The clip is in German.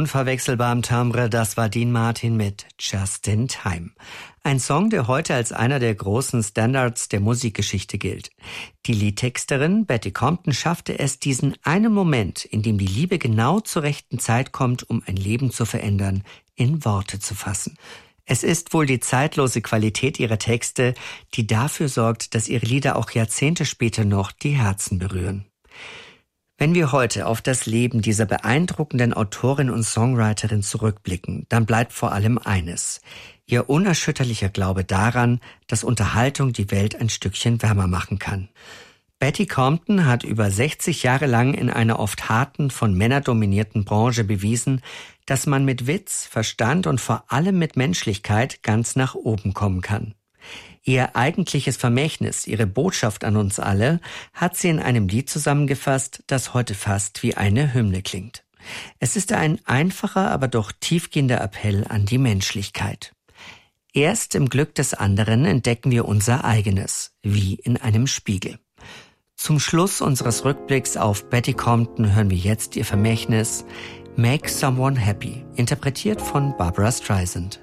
unverwechselbarem Timbre, das war Dean Martin mit Just in Time. Ein Song, der heute als einer der großen Standards der Musikgeschichte gilt. Die Liedtexterin Betty Compton schaffte es, diesen einen Moment, in dem die Liebe genau zur rechten Zeit kommt, um ein Leben zu verändern, in Worte zu fassen. Es ist wohl die zeitlose Qualität ihrer Texte, die dafür sorgt, dass ihre Lieder auch Jahrzehnte später noch die Herzen berühren. Wenn wir heute auf das Leben dieser beeindruckenden Autorin und Songwriterin zurückblicken, dann bleibt vor allem eines: ihr unerschütterlicher Glaube daran, dass Unterhaltung die Welt ein Stückchen wärmer machen kann. Betty Compton hat über 60 Jahre lang in einer oft harten, von Männern dominierten Branche bewiesen, dass man mit Witz, Verstand und vor allem mit Menschlichkeit ganz nach oben kommen kann. Ihr eigentliches Vermächtnis, ihre Botschaft an uns alle, hat sie in einem Lied zusammengefasst, das heute fast wie eine Hymne klingt. Es ist ein einfacher, aber doch tiefgehender Appell an die Menschlichkeit. Erst im Glück des anderen entdecken wir unser eigenes, wie in einem Spiegel. Zum Schluss unseres Rückblicks auf Betty Compton hören wir jetzt ihr Vermächtnis Make Someone Happy, interpretiert von Barbra Streisand.